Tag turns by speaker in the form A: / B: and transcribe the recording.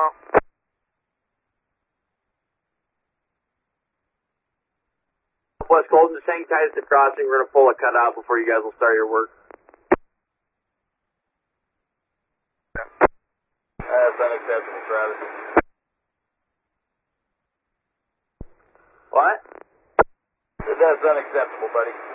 A: West Colton, just hang tight at the crossing. We're going to pull a cutout before you guys will start your work.
B: That's unacceptable, Travis.
A: What?
B: That's unacceptable, buddy.